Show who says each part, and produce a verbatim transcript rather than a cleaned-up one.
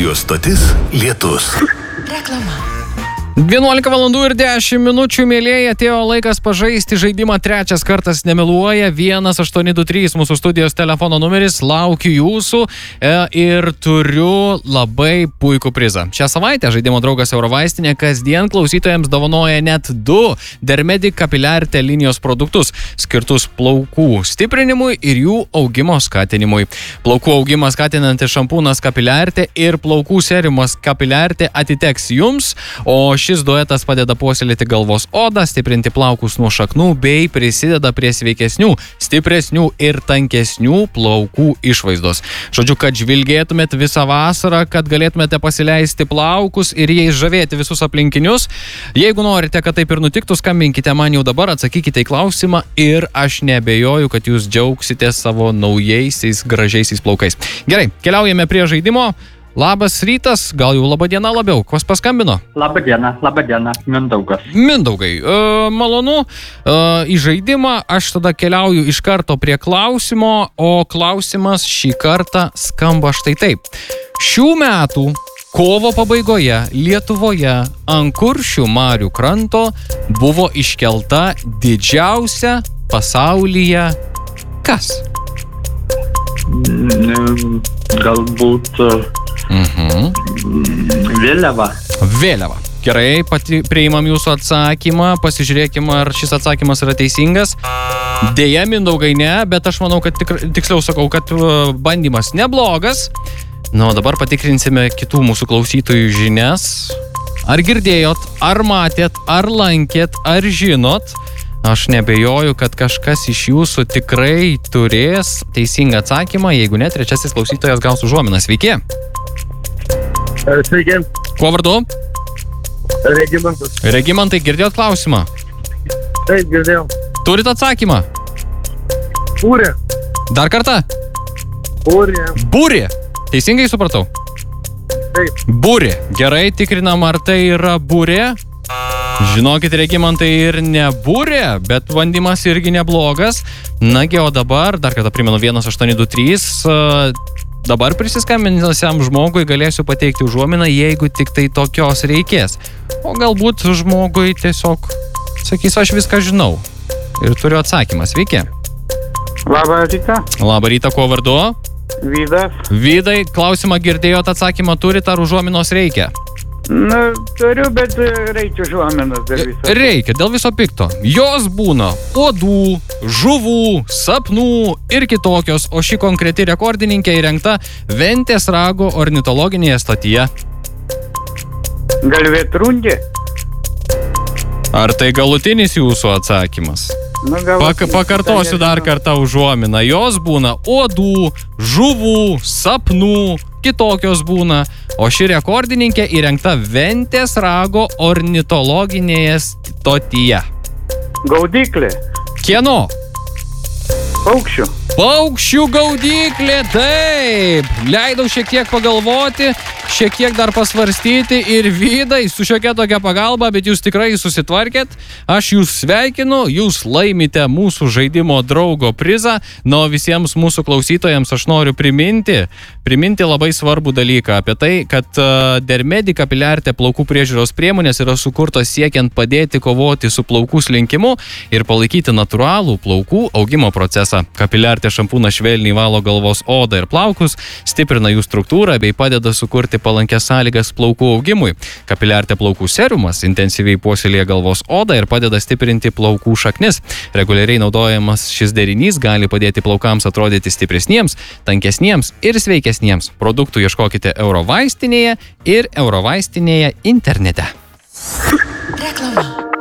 Speaker 1: Radio stotis Lietus.
Speaker 2: Reklama.
Speaker 3: vienuolika valandų ir dešimt minučių, mėlėjai, atėjo laikas pažaisti žaidimą trečias kartas nemeluoja. vienas aštuoni du trys mūsų studijos telefono numeris, laukiu jūsų e, ir turiu labai puikų prizą. Šią savaitę žaidimo draugas Eurovaistinė kasdien klausytojams dovanoja net du Dermedic Capillarte linijos produktus, skirtus plaukų stiprinimui ir jų augimo skatinimui. Plaukų augimą skatinantis šampūnas Capillarte ir plaukų serumas Capillarte atiteks jums, o šis duetas padeda puoselėti galvos odą, stiprinti plaukus nuo šaknų bei prisideda prie sveikesnių, stipresnių ir tankesnių plaukų išvaizdos. Žodžiu, kad žvilgėtumėt visą vasarą, kad galėtumėte pasileisti plaukus ir jais žavėti visus aplinkinius. Jeigu norite, kad taip ir nutiktų, skambinkite man jau dabar, atsakykite į klausimą ir aš neabejoju, kad jūs džiaugsite savo naujaisiais gražiaisiais plaukais. Gerai, keliaujame prie žaidimo. Labas rytas, gal jau laba diena labiau. Kas paskambino?
Speaker 4: Labą dieną, labą dieną, Mindaugas.
Speaker 3: Mindaugai, e, malonu, e, į žaidimą aš tada keliauju iš karto prie klausimo, o klausimas šį kartą skamba štai taip. Šių metų kovo pabaigoje Lietuvoje ant Kuršių marių kranto buvo iškelta didžiausia pasaulyje kas?
Speaker 4: Galbūt
Speaker 3: Mhm.
Speaker 4: vėliava.
Speaker 3: Vėliava. Gerai, pati priimam jūsų atsakymą, pasižiūrėkime, ar šis atsakymas yra teisingas. Deja, Mindaugai, ne, bet aš manau, kad tikr, tiksliau sakau, kad bandymas neblogas. Na, o dabar patikrinsime kitų mūsų klausytojų žinias. Ar girdėjot, ar matėt, ar lankėt, ar žinot? Aš nebejoju, kad kažkas iš jūsų tikrai turės teisingą atsakymą. Jeigu ne, trečiasis klausytojas gaus užuominą. Sveiki.
Speaker 5: Sveiki.
Speaker 3: Kuo vardu?
Speaker 5: Regimantas.
Speaker 3: Regimantai, girdėjot klausimą?
Speaker 5: Taip, girdėjau.
Speaker 3: Turit atsakymą?
Speaker 5: Būrė.
Speaker 3: Dar kartą?
Speaker 5: Būrė.
Speaker 3: Būrė. Teisingai supratau?
Speaker 5: Taip.
Speaker 3: Būrė. Gerai, tikrinam, ar tai yra būrė. Žinokit, Regimantai, ir nebūrė, bet bandymas irgi neblogas. Nagi, o dabar, dar kartą primenu, vienas aštuoni du trys, dabar prisiskambinusiam žmogui galėsiu pateikti užuominą, jeigu tik tai tokios reikės. O galbūt žmogui tiesiog sakys, aš viską žinau ir turiu atsakymą. Sveiki.
Speaker 5: Labą rytą.
Speaker 3: Labą rytą, kuo vardu?
Speaker 5: Vydas.
Speaker 3: Vydai, klausimą girdėjot, atsakymą turit, ar užuominos reikia?
Speaker 5: Na, turiu, bet reikia užuominos dėl viso.
Speaker 3: Reikia, dėl viso pikto. Jos būna uodų, žuvų, sapnų ir kitokios, o ši konkreti rekordininkė įrengta Ventės rago ornitologinėje stotyje.
Speaker 5: Galvėtrungė?
Speaker 3: Ar tai galutinis jūsų atsakymas?
Speaker 5: Nu, gal...
Speaker 3: Pak- pakartosiu dar kartą užuominą. Jos būna uodų, žuvų, sapnų, kitokios būna, o ši rekordininkė įrengta Ventės rago ornitologinėje stotyje.
Speaker 5: Gaudyklė?
Speaker 3: Kieno?
Speaker 5: Paukščių?
Speaker 3: Paukščių gaudyklė, taip. Leidau šiek tiek pagalvoti, šiek tiek dar pasvarstyti ir Vydai su šiokia tokia pagalba, bet jūs tikrai susitvarkėt. Aš jūs sveikinu, jūs laimite mūsų žaidimo draugo prizą. Na, o visiems mūsų klausytojams aš noriu priminti, priminti labai svarbų dalyką apie tai, kad uh, Dermedic Capillarte plaukų priežiūros priemonės yra sukurtos siekiant padėti kovoti su plaukų slinkimu ir palaikyti natūralų plaukų augimo procesą. Capillarte šampūnas švelniai valo galvos odą ir plaukus, stiprina jų struktūrą bei padeda sukurti palankės sąlygas plaukų augimui. Capillarte plaukų serumas intensyviai puoselėja galvos odą ir padeda stiprinti plaukų šaknis. Reguliariai naudojamas šis derinys gali padėti plaukams atrodyti stipresniems, tankesniems ir sveikesniems. Produktų ieškokite Eurovaistinėje ir Eurovaistinėje internete.
Speaker 2: Reklama.